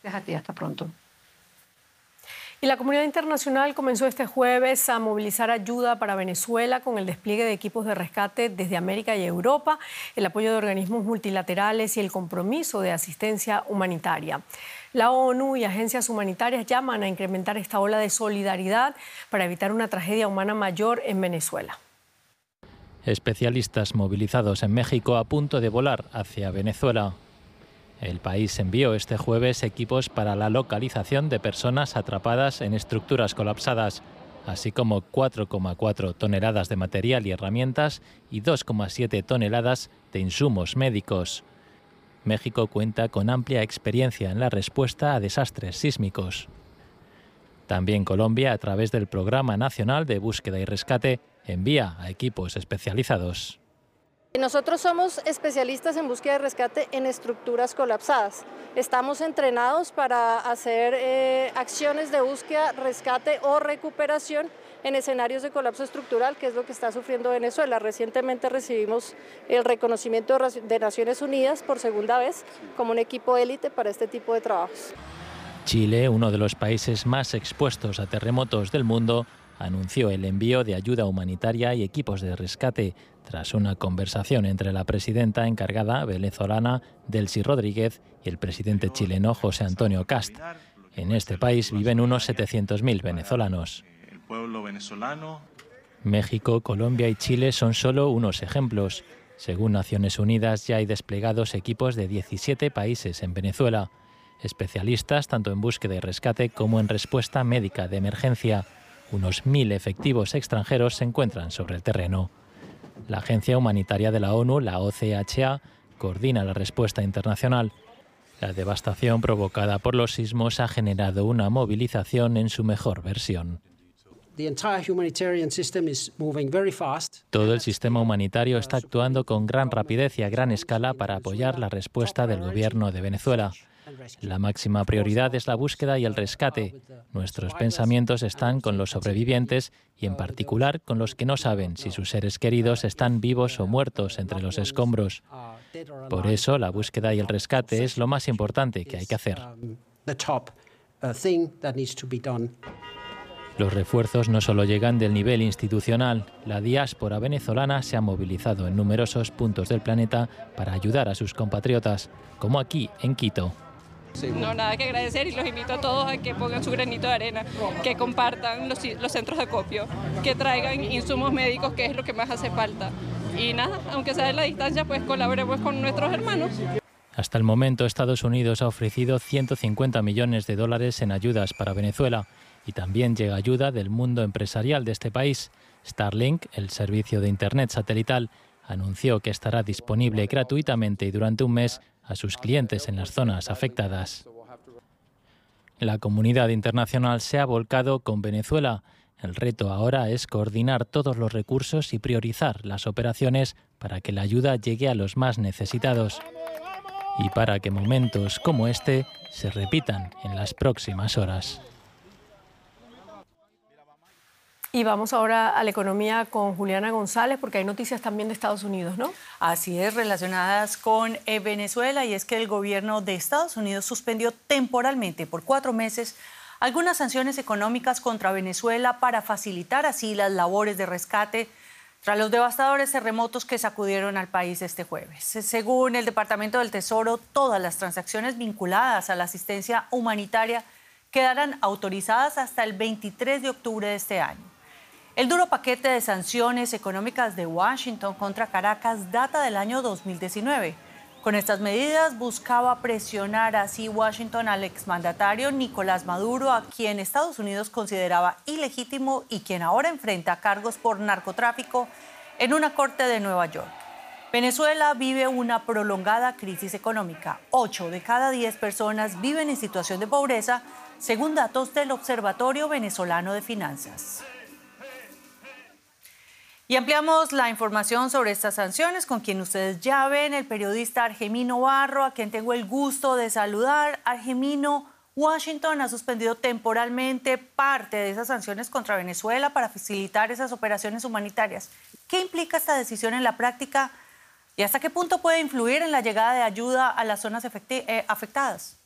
Gracias a ti, hasta pronto. Y la comunidad internacional comenzó este jueves a movilizar ayuda para Venezuela con el despliegue de equipos de rescate desde América y Europa, el apoyo de organismos multilaterales y el compromiso de asistencia humanitaria. La ONU y agencias humanitarias llaman a incrementar esta ola de solidaridad para evitar una tragedia humana mayor en Venezuela. Especialistas movilizados en México a punto de volar hacia Venezuela. El país envió este jueves equipos para la localización de personas atrapadas en estructuras colapsadas, así como 4,4 toneladas de material y herramientas y 2,7 toneladas de insumos médicos. México cuenta con amplia experiencia en la respuesta a desastres sísmicos. También Colombia, a través del Programa Nacional de Búsqueda y Rescate, envía a equipos especializados. Nosotros somos especialistas en búsqueda y rescate en estructuras colapsadas. Estamos entrenados para hacer acciones de búsqueda, rescate o recuperación en escenarios de colapso estructural, que es lo que está sufriendo Venezuela. Recientemente recibimos el reconocimiento de Naciones Unidas por segunda vez como un equipo élite para este tipo de trabajos. Chile, uno de los países más expuestos a terremotos del mundo, anunció el envío de ayuda humanitaria y equipos de rescate tras una conversación entre la presidenta encargada venezolana Delcy Rodríguez y el presidente chileno José Antonio Kast. En este país viven unos 700.000 venezolanos. México, Colombia y Chile son solo unos ejemplos. Según Naciones Unidas, ya hay desplegados equipos de 17 países en Venezuela, especialistas tanto en búsqueda y rescate como en respuesta médica de emergencia. Unos 1.000 efectivos extranjeros se encuentran sobre el terreno. La Agencia Humanitaria de la ONU, la OCHA, coordina la respuesta internacional. La devastación provocada por los sismos ha generado una movilización en su mejor versión. Todo el sistema humanitario está actuando con gran rapidez y a gran escala para apoyar la respuesta del gobierno de Venezuela. La máxima prioridad es la búsqueda y el rescate. Nuestros pensamientos están con los sobrevivientes y en particular con los que no saben si sus seres queridos están vivos o muertos entre los escombros. Por eso, la búsqueda y el rescate es lo más importante que hay que hacer. Los refuerzos no solo llegan del nivel institucional. La diáspora venezolana se ha movilizado en numerosos puntos del planeta para ayudar a sus compatriotas, como aquí en Quito. No, nada que agradecer y los invito a todos a que pongan su granito de arena, que compartan los centros de acopio, que traigan insumos médicos, que es lo que más hace falta. Y nada, aunque sea de la distancia, pues colaboremos con nuestros hermanos. Hasta el momento, Estados Unidos ha ofrecido 150 millones de dólares en ayudas para Venezuela y también llega ayuda del mundo empresarial de este país. Starlink, el servicio de Internet satelital, anunció que estará disponible gratuitamente y durante un mes a sus clientes en las zonas afectadas. La comunidad internacional se ha volcado con Venezuela. El reto ahora es coordinar todos los recursos y priorizar las operaciones para que la ayuda llegue a los más necesitados y para que momentos como este se repitan en las próximas horas. Y vamos ahora a la economía con Juliana González, porque hay noticias también de Estados Unidos, ¿no? Así es, relacionadas con Venezuela, y es que el gobierno de Estados Unidos suspendió temporalmente por 4 meses algunas sanciones económicas contra Venezuela para facilitar así las labores de rescate tras los devastadores terremotos que sacudieron al país este jueves. Según el Departamento del Tesoro, todas las transacciones vinculadas a la asistencia humanitaria quedarán autorizadas hasta el 23 de octubre de este año. El duro paquete de sanciones económicas de Washington contra Caracas data del año 2019. Con estas medidas buscaba presionar así Washington al exmandatario Nicolás Maduro, a quien Estados Unidos consideraba ilegítimo y quien ahora enfrenta cargos por narcotráfico en una corte de Nueva York. Venezuela vive una prolongada crisis económica. 8 de cada 10 personas viven en situación de pobreza, según datos del Observatorio Venezolano de Finanzas. Y ampliamos la información sobre estas sanciones con quien ustedes ya ven, el periodista Argemino Barro, a quien tengo el gusto de saludar. Argemino, Washington ha suspendido temporalmente parte de esas sanciones contra Venezuela para facilitar esas operaciones humanitarias. ¿Qué implica esta decisión en la práctica y hasta qué punto puede influir en la llegada de ayuda a las zonas afectadas?